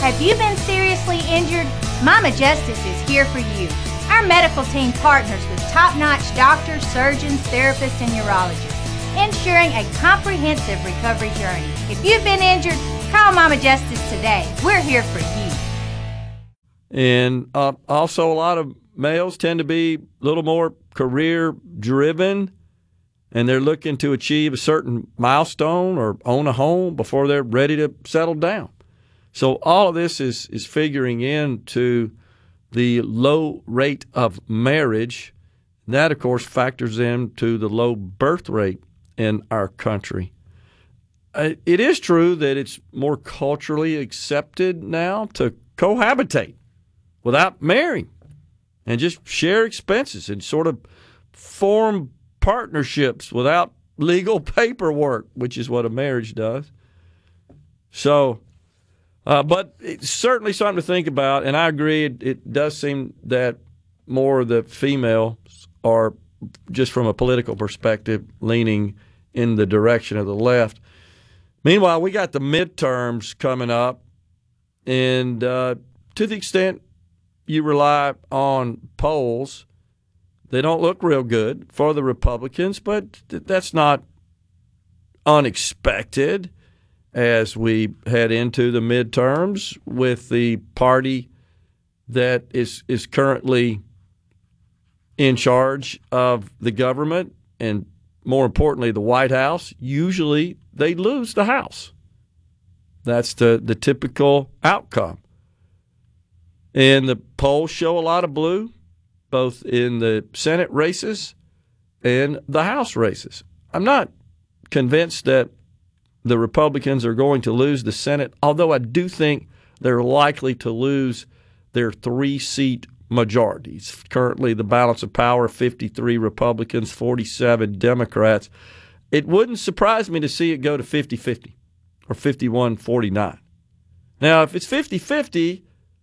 Have you been seriously injured? Mama Justice is here for you. Our medical team partners with top-notch doctors, surgeons, therapists, and urologists, ensuring a comprehensive recovery journey. If you've been injured, call Mama Justice today. We're here for you. And also a lot of males tend to be a little more career-driven, and they're looking to achieve a certain milestone or own a home before they're ready to settle down. So all of this is figuring into the low rate of marriage. That, of course, factors into the low birth rate in our country. It is true that it's more culturally accepted now to cohabitate without marrying and just share expenses and sort of form partnerships without legal paperwork, which is what a marriage does. So, but it's certainly something to think about, and I agree it does seem that more of the females are, just from a political perspective, leaning in the direction of the left. Meanwhile, we got the midterms coming up, and to the extent you rely on polls, they don't look real good for the Republicans, but that's not unexpected as we head into the midterms with the party that is currently in charge of the government and, more importantly, the White House. Usually they lose the House. That's the typical outcome. And the polls show a lot of blue, both in the Senate races and the House races. I'm not convinced that the Republicans are going to lose the Senate, although I do think they're likely to lose their 3-seat majorities. Currently, the balance of power, 53 Republicans, 47 Democrats. It wouldn't surprise me to see it go to 50-50 or 51-49. Now, if it's 50-50,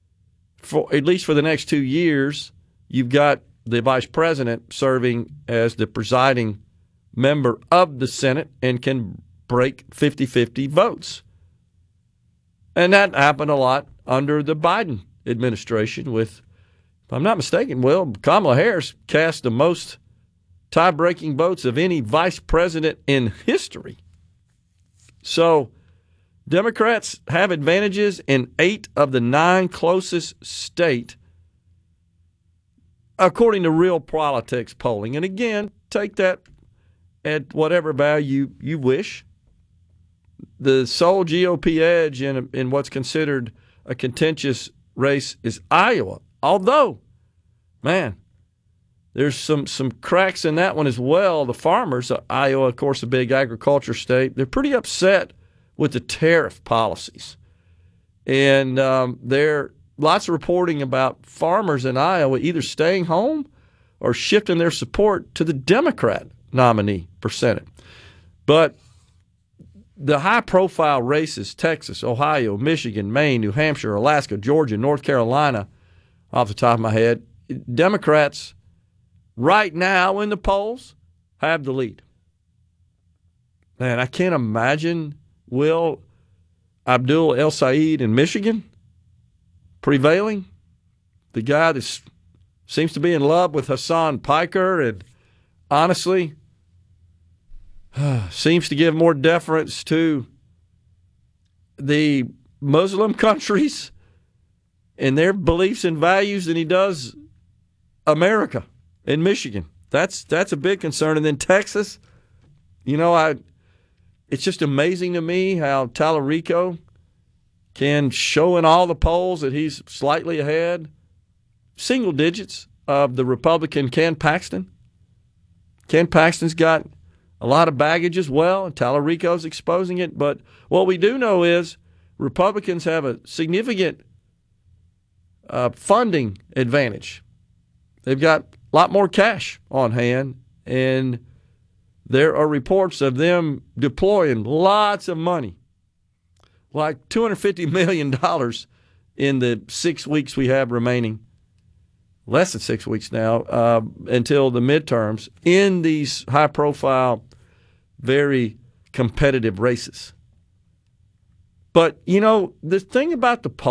at least for the next 2 years, you've got the vice president serving as the presiding member of the Senate and can break 50-50 votes. And that happened a lot under the Biden administration with, if I'm not mistaken, Kamala Harris cast the most tie-breaking votes of any vice president in history. So Democrats have advantages in 8 of the 9 closest states, according to Real Politics polling. And again, take that at whatever value you wish. The sole GOP edge in what's considered a contentious race is Iowa. Although, man, there's some cracks in that one as well. The farmers, Iowa, of course, a big agriculture state, they're pretty upset with the tariff policies. And there lots of reporting about farmers in Iowa either staying home or shifting their support to the Democrat nominee for Senate. But the high-profile races, Texas, Ohio, Michigan, Maine, New Hampshire, Alaska, Georgia, North Carolina, off the top of my head, Democrats right now in the polls have the lead. Man, I can't imagine Will Abdul El Sayed in Michigan prevailing. The guy that seems to be in love with Hassan Piker and honestly seems to give more deference to the Muslim countries and their beliefs and values than he does America and Michigan. That's a big concern. And then Texas, it's just amazing to me how Tallarico can show in all the polls that he's slightly ahead, single digits, of the Republican Ken Paxton. Ken Paxton's got a lot of baggage as well, and Tallarico's exposing it. But what we do know is Republicans have a significant funding advantage. They've got a lot more cash on hand, and there are reports of them deploying lots of money, like $250 million in the 6 weeks we have remaining, less than 6 weeks now, until the midterms, in these high-profile, very competitive races. But, the thing about the